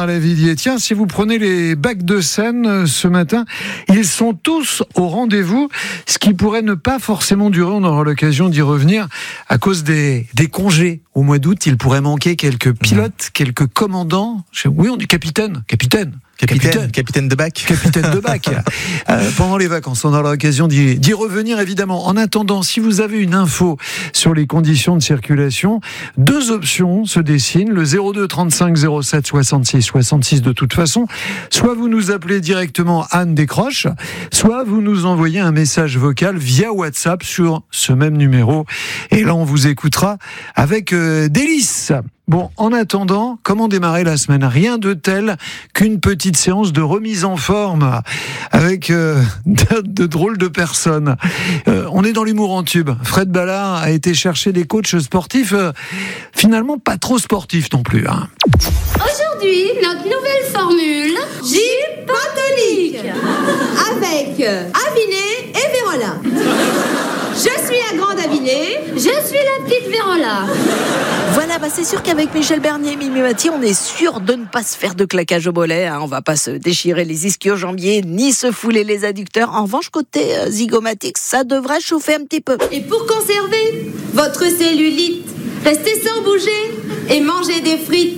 Bernard Lavilliers. Tiens, si vous prenez les bacs de Seine ce matin, ils sont tous au rendez-vous, ce qui pourrait ne pas forcément durer. On aura l'occasion d'y revenir à cause des congés. Au mois d'août, il pourrait manquer quelques pilotes, quelques commandants. Oui, on dit capitaine de bac. Capitaine de bac. Pendant les vacances, on aura l'occasion d'y revenir évidemment. En attendant, si vous avez une info sur les conditions de circulation, deux options se dessinent. Le 02 35 07 66 66 de toute façon. Soit vous nous appelez directement, Anne décroche, soit vous nous envoyez un message vocal via WhatsApp sur ce même numéro. Et là, on vous écoutera avec délice. Bon, en attendant, comment démarrer la semaine ? Rien de tel qu'une petite séance de remise en forme avec de drôles de personnes. On est dans l'humour en tube. Fred Ballard a été chercher des coachs sportifs, finalement pas trop sportifs non plus. Aujourd'hui, notre nouvelle formule, Gilles Pantonique, avec Aviné et Vérola. Je suis la grande Aviné, je suis la petite Vérola. Voilà, c'est sûr qu'avec Michel Bernier et Mimi Mati, on est sûr de ne pas se faire de claquage au mollet. On va pas se déchirer les ischio-jambiers, ni se fouler les adducteurs. En revanche, côté zygomatique, ça devrait chauffer un petit peu. Et pour conserver votre cellulite, restez sans bouger et mangez des frites.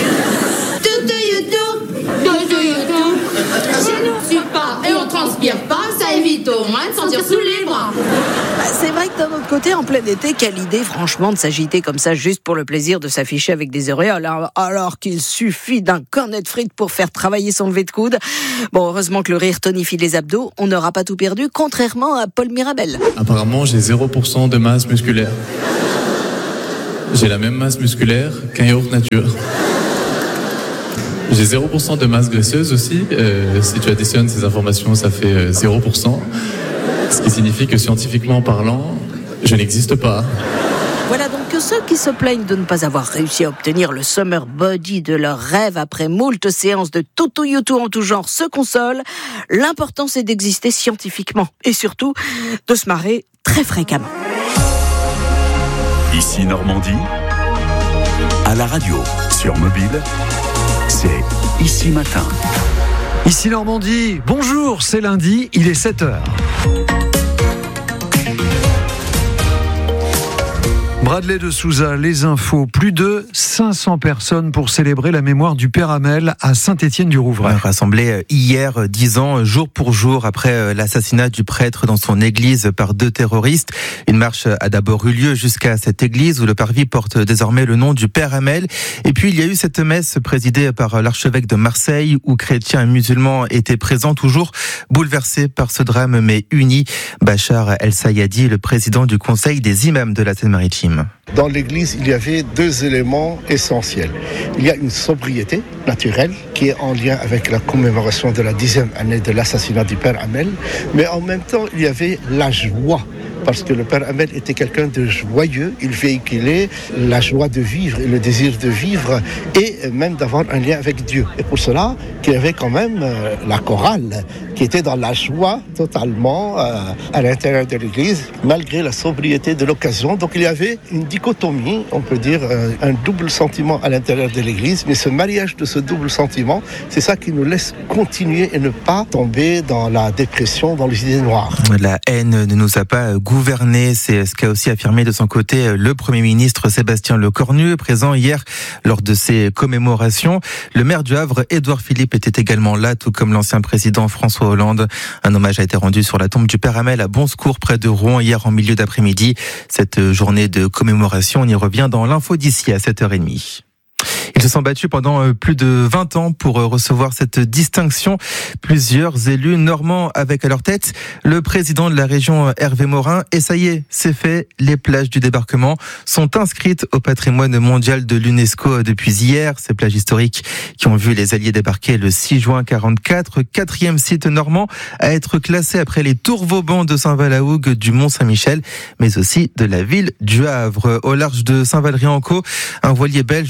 Si on ne suit pas et on transpire pas, ça évite au moins de sentir sous les bras. C'est vrai que d'un autre côté, en plein été, quelle idée franchement de s'agiter comme ça juste pour le plaisir de s'afficher avec des auréoles, alors qu'il suffit d'un cornet de frites pour faire travailler son lever de coude. Bon, heureusement que le rire tonifie les abdos, on n'aura pas tout perdu, contrairement à Paul Mirabel. Apparemment, j'ai 0% de masse musculaire. J'ai la même masse musculaire qu'un yaourt nature. J'ai 0% de masse graisseuse aussi. Si tu additionnes ces informations, ça fait 0%. Ce qui signifie que scientifiquement parlant, je n'existe pas. Voilà donc que ceux qui se plaignent de ne pas avoir réussi à obtenir le summer body de leur rêve après moult séances de toto-yoto en tout genre se consolent. L'important, c'est d'exister scientifiquement et surtout de se marrer très fréquemment. Ici Normandie, à la radio, sur mobile, c'est Ici Matin. Ici Normandie, bonjour, c'est lundi, il est 7h. Bradley de Souza, les infos. Plus de 500 personnes pour célébrer la mémoire du père Hamel à Saint-Étienne-du-Rouvray. Rassemblés hier, 10 ans, jour pour jour, après l'assassinat du prêtre dans son église par 2 terroristes. Une marche a d'abord eu lieu jusqu'à cette église où le parvis porte désormais le nom du père Hamel. Et puis il y a eu cette messe présidée par l'archevêque de Marseille où chrétiens et musulmans étaient présents, toujours bouleversés par ce drame mais unis. Bachar El-Sayadi, le président du conseil des imams de la Seine-Maritime. Dans l'église, il y avait 2 éléments essentiels. Il y a une sobriété naturelle qui est en lien avec la commémoration de la 10e année de l'assassinat du père Hamel, mais en même temps, il y avait la joie. Parce que le père Hamel était quelqu'un de joyeux, il véhiculait la joie de vivre et le désir de vivre et même d'avoir un lien avec Dieu. Et pour cela, qu'il y avait quand même la chorale qui était dans la joie totalement à l'intérieur de l'église, malgré la sobriété de l'occasion. Donc il y avait une dichotomie, on peut dire un double sentiment à l'intérieur de l'église, mais ce mariage de ce double sentiment, c'est ça qui nous laisse continuer et ne pas tomber dans la dépression, dans les idées noires. La haine ne nous a pas gouverné, c'est ce qu'a aussi affirmé de son côté le Premier ministre Sébastien Lecornu, présent hier lors de ces commémorations. Le maire du Havre, Édouard Philippe, était également là, tout comme l'ancien président François Hollande. Un hommage a été rendu sur la tombe du père Hamel à Bon-Secours, près de Rouen, hier en milieu d'après-midi. Cette journée de commémoration, on y revient dans l'info d'ici à 7h30. Ils se sont battus pendant plus de 20 ans pour recevoir cette distinction. Plusieurs élus normands avec à leur tête le président de la région Hervé Morin. Et ça y est, c'est fait. Les plages du débarquement sont inscrites au patrimoine mondial de l'UNESCO depuis hier. Ces plages historiques qui ont vu les Alliés débarquer le 6 juin 1944. 4e site normand à être classé après les Tours-Vauban de Saint-Val-la-Hougue, du Mont-Saint-Michel, mais aussi de la ville du Havre. Au large de Saint-Valery-en-Caux, un voilier belge s'est retrouvé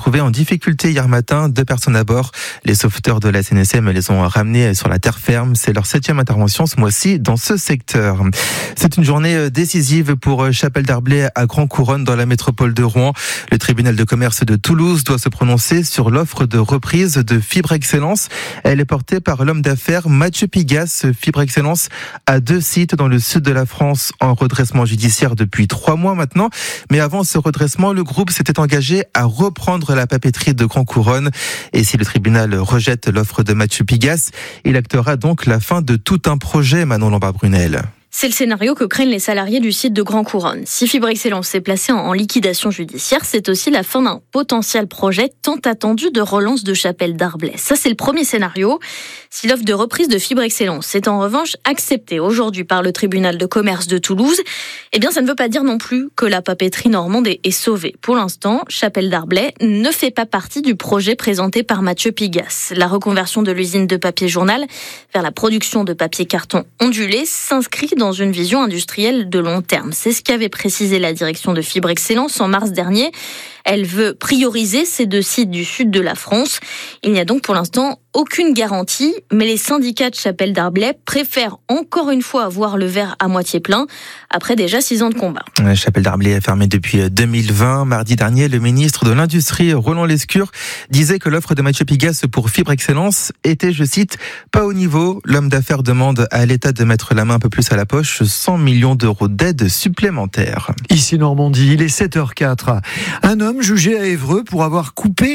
retrouvés en difficulté hier matin. 2 personnes à bord. Les sauveteurs de la SNSM les ont ramenés sur la terre ferme. C'est leur 7e intervention ce mois-ci dans ce secteur. C'est une journée décisive pour Chapelle Darblay à Grand Couronne dans la métropole de Rouen. Le tribunal de commerce de Toulouse doit se prononcer sur l'offre de reprise de Fibre Excellence. Elle est portée par l'homme d'affaires Mathieu Pigasse. Fibre Excellence a 2 sites dans le sud de la France en redressement judiciaire depuis 3 mois maintenant. Mais avant ce redressement, le groupe s'était engagé à reprendre la papeterie de Grand Couronne. Et si le tribunal rejette l'offre de Mathieu Pigasse, il actera donc la fin de tout un projet, Manon Lombard-Brunel. C'est le scénario que craignent les salariés du site de Grand Couronne. Si Fibre Excellence est placée en liquidation judiciaire, c'est aussi la fin d'un potentiel projet tant attendu de relance de Chapelle Darblay. Ça, c'est le premier scénario. Si l'offre de reprise de Fibre Excellence est en revanche acceptée aujourd'hui par le tribunal de commerce de Toulouse, eh bien, ça ne veut pas dire non plus que la papeterie normande est sauvée. Pour l'instant, Chapelle Darblay ne fait pas partie du projet présenté par Mathieu Pigasse. La reconversion de l'usine de papier journal vers la production de papier carton ondulé s'inscrit dans une vision industrielle de long terme. C'est ce qu'avait précisé la direction de Fibre Excellence en mars dernier. Elle veut prioriser ces 2 sites du sud de la France. Il n'y a donc pour l'instant aucune garantie, mais les syndicats de Chapelle Darblay préfèrent encore une fois voir le verre à moitié plein, après déjà 6 ans de combat. Chapelle Darblay est fermée depuis 2020. Mardi dernier, le ministre de l'Industrie, Roland Lescure, disait que l'offre de Mathieu Pigasse pour Fibre Excellence était, je cite, pas au niveau. L'homme d'affaires demande à l'État de mettre la main un peu plus à la poche, 100 millions d'euros d'aide supplémentaire. Ici Normandie, il est 7h04. Un homme jugé à Évreux pour avoir coupé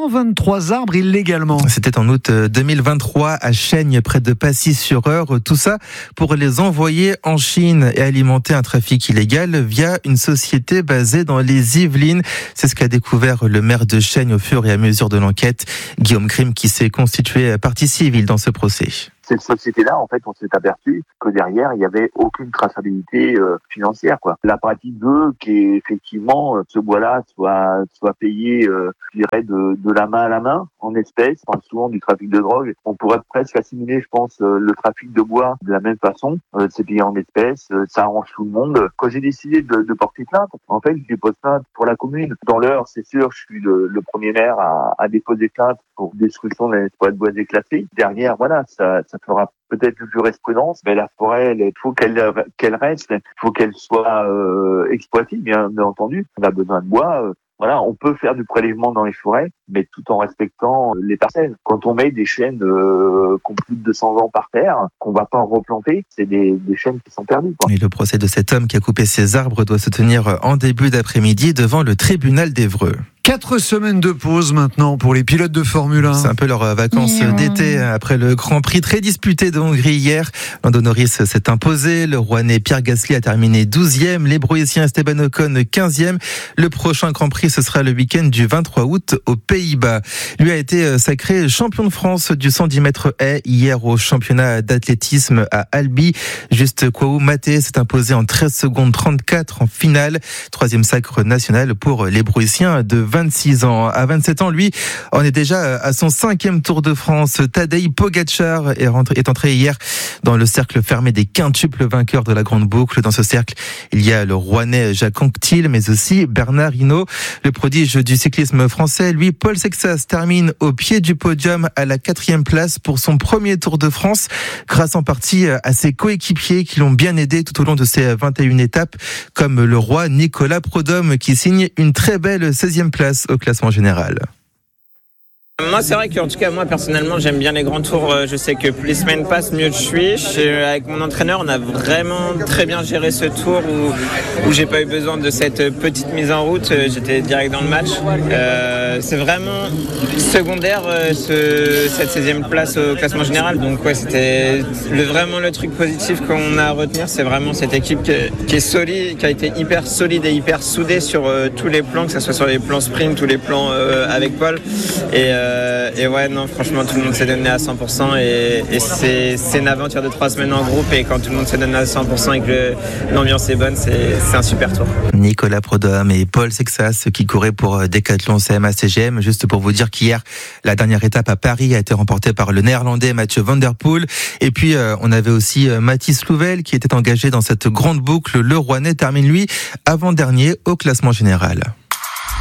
123 arbres illégalement. C'était en août 2023 à Chaigne, près de Passy-sur-Eure. Tout ça pour les envoyer en Chine et alimenter un trafic illégal via une société basée dans les Yvelines. C'est ce qu'a découvert le maire de Chaigne au fur et à mesure de l'enquête. Guillaume Grimm, qui s'est constitué partie civile dans ce procès. Cette société-là, en fait, on s'est aperçu que derrière, il n'y avait aucune traçabilité financière, quoi. La pratique veut qu'effectivement, ce bois-là soit payé, je dirais, de la main à la main, en espèces. On parle souvent du trafic de drogue. On pourrait presque assimiler, je pense, le trafic de bois de la même façon. C'est payé en espèces, ça arrange tout le monde. Quand j'ai décidé de porter plainte, en fait, j'ai posé plainte pour la commune. Dans l'heure, c'est sûr, je suis le premier maire à déposer plainte pour destruction de la boisée classée. Derrière, voilà, ça fera peut-être une jurisprudence, mais la forêt, il faut qu'elle reste, il faut qu'elle soit exploitée, bien entendu. On a besoin de bois. Voilà, on peut faire du prélèvement dans les forêts, mais tout en respectant les parcelles. Quand on met des chênes qui ont plus de 200 ans par terre, qu'on va pas en replanter, c'est des chênes qui sont perdus, quoi. Et le procès de cet homme qui a coupé ses arbres doit se tenir en début d'après-midi devant le tribunal d'Évreux. 4 semaines de pause maintenant pour les pilotes de Formule 1. C'est un peu leurs vacances d'été après le Grand Prix très disputé de Hongrie hier. Lando Norris s'est imposé, le Rouennais Pierre Gasly a terminé 12e, les Broïsiens Esteban Ocon 15e. Le prochain Grand Prix, ce sera le week-end du 23 août aux Pays-Bas. Lui a été sacré champion de France du 110 mètres haies hier au championnat d'athlétisme à Albi. Juste Kwaou Maté s'est imposé en 13 secondes 34 en finale. 3e sacre national pour les Broïsiens de 26 ans. À 27 ans, lui, on est déjà à son 5e Tour de France. Tadej Pogačar est entré hier dans le cercle fermé des quintuples vainqueurs de la Grande Boucle. Dans ce cercle, il y a le Rouennais Jacques Anquetil, mais aussi Bernard Hinault. Le prodige du cyclisme français, lui, Paul Sexas, termine au pied du podium à la 4e place pour son premier Tour de France, grâce en partie à ses coéquipiers qui l'ont bien aidé tout au long de ces 21 étapes, comme le roi Nicolas Prodhomme qui signe une très belle 16e place au classement général. Moi, c'est vrai qu'en tout cas, moi, personnellement, j'aime bien les grands tours. Je sais que plus les semaines passent, mieux je suis. Avec mon entraîneur, on a vraiment très bien géré ce tour où j'ai pas eu besoin de cette petite mise en route. J'étais direct dans le match. C'est vraiment secondaire, cette 16e place au classement général. Donc, ouais, c'était vraiment le truc positif qu'on a à retenir. C'est vraiment cette équipe qui est solide, qui a été hyper solide et hyper soudée sur tous les plans, que ce soit sur les plans sprint ou les plans avec Paul. Et ouais, non, franchement, tout le monde s'est donné à 100% et c'est une aventure de 3 semaines en groupe et quand tout le monde s'est donné à 100% et que l'ambiance est bonne, c'est un super tour. Nicolas Prodhomme et Paul Sexas qui couraient pour Decathlon CMA-CGM. Juste pour vous dire qu'hier, la dernière étape à Paris a été remportée par le Néerlandais Mathieu Van Der Poel. Et puis, on avait aussi Mathis Louvel qui était engagé dans cette grande boucle. Le Rouennais termine, lui, avant-dernier au classement général.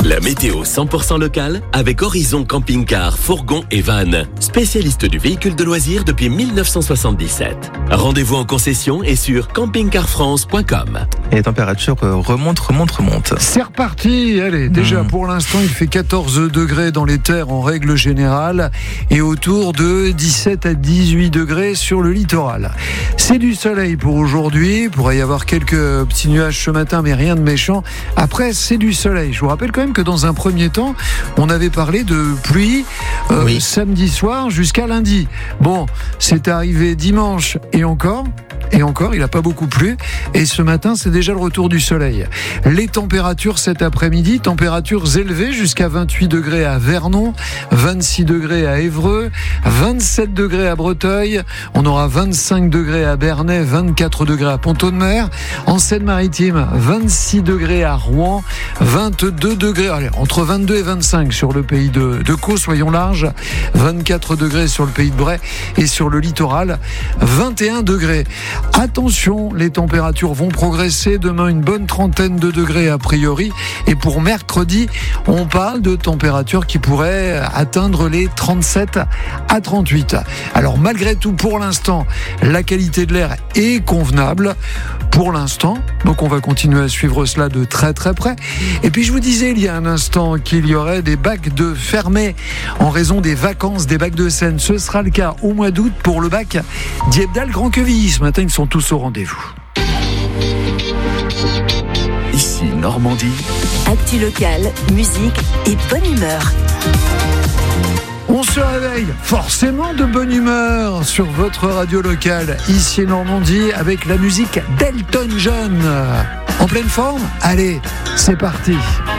La météo 100% locale avec Horizon Camping-Car, Fourgon et Van. Spécialiste du véhicule de loisirs depuis 1977. Rendez-vous en concession et sur campingcarfrance.com. Et les températures remontent. C'est reparti. Allez, déjà pour l'instant, il fait 14 degrés dans les terres en règle générale et autour de 17 à 18 degrés sur le littoral. C'est du soleil pour aujourd'hui. Il pourrait y avoir quelques petits nuages ce matin, mais rien de méchant. Après, c'est du soleil. Je vous rappelle quand même que dans un premier temps, on avait parlé de pluie samedi soir jusqu'à lundi. Bon, c'est arrivé dimanche et encore, il n'a pas beaucoup plu. Et ce matin, c'est déjà le retour du soleil. Les températures cet après-midi, températures élevées jusqu'à 28 degrés à Vernon, 26 degrés à Évreux, 27 degrés à Breteuil, on aura 25 degrés à Bernay, 24 degrés à Pont-de-Mer, en Seine-Maritime, 26 degrés à Rouen, 22 degrés, allez, entre 22 et 25 sur le pays de Caux, soyons larges, 24 degrés sur le pays de Bray et sur le littoral, 21 degrés. Attention, les températures vont progresser. Demain, une bonne trentaine de degrés a priori. Et pour mercredi, on parle de températures qui pourraient atteindre les 37 à 38. Alors, malgré tout, pour l'instant, la qualité de l'air est convenable. Pour l'instant. Donc, on va continuer à suivre cela de très très près. Et puis, je vous disais il y a un instant qu'il y aurait des bacs de fermés en raison des vacances des bacs de Seine. Ce sera le cas au mois d'août pour le bac Dieppedalle-Grand-Quevilly. Ce matin, ils sont tous au rendez-vous. Ici Normandie. Actu locale, musique et bonne humeur. On se réveille forcément de bonne humeur sur votre radio locale, ici Normandie, avec la musique d'Elton John. En pleine forme ? Allez, c'est parti.